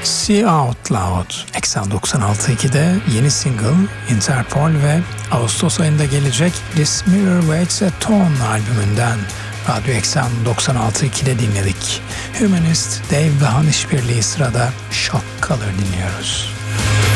See Out Loud, Eksen 96.2'de yeni single Interpol ve Ağustos ayında gelecek This Mirror Waits a Tone albümünden Radyo Eksen 96.2'de dinledik. Humanist, Dave Gahan işbirliği sırada Shock Color dinliyoruz.